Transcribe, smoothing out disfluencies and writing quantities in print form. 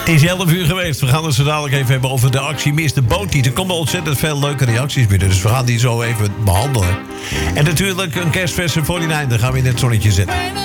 Het is 11 uur geweest. We gaan het zo dadelijk even hebben over de actie Mis de Boot niet. Er komen ontzettend veel leuke reacties binnen. Dus we gaan die zo even behandelen. En natuurlijk een kerstverse 49. Dan gaan we in het zonnetje zetten.